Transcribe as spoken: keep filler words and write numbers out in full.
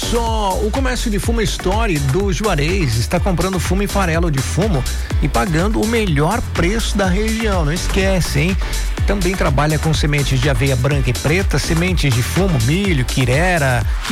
só, o comércio de fumo Story do Juarez está comprando fumo e farelo de fumo e pagando o melhor preço da região, não esquece, hein? Também trabalha com sementes de aveia branca e preta, sementes de fumo, milho, quirera,